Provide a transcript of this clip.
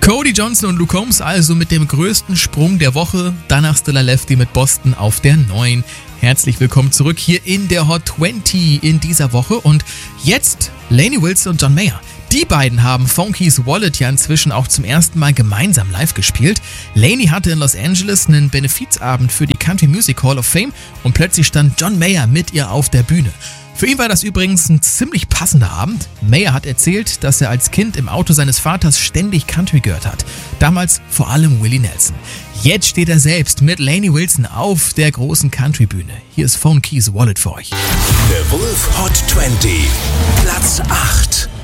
Cody Johnson und Luke Combs also mit dem größten Sprung der Woche. Danach Still I Lefty mit Boston auf der 9. Herzlich willkommen zurück hier in der Hot 20 in dieser Woche. Und jetzt Lainey Wilson und John Mayer. Die beiden haben Funky's Wallet ja inzwischen auch zum ersten Mal gemeinsam live gespielt. Lainey hatte in Los Angeles einen Benefizabend für die Country Music Hall of Fame und plötzlich stand John Mayer mit ihr auf der Bühne. Für ihn war das übrigens ein ziemlich passender Abend. Mayer hat erzählt, dass er als Kind im Auto seines Vaters ständig Country gehört hat. Damals vor allem Willie Nelson. Jetzt steht er selbst mit Lainey Wilson auf der großen Country-Bühne. Hier ist Funky's Wallet für euch. The Wolf Hot 20, Platz 8.